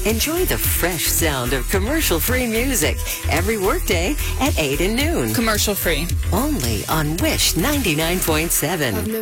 Enjoy the fresh sound of commercial-free music every workday at 8 and noon. Commercial free. Only on Wish 99.7.